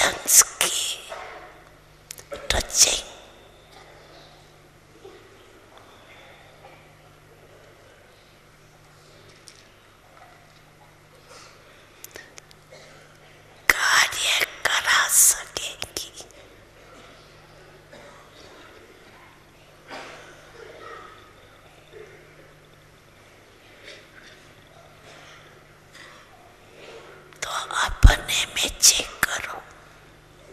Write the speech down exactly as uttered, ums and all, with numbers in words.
Emotions की touching, कार्य करा सकेगी। तो अपने में चेक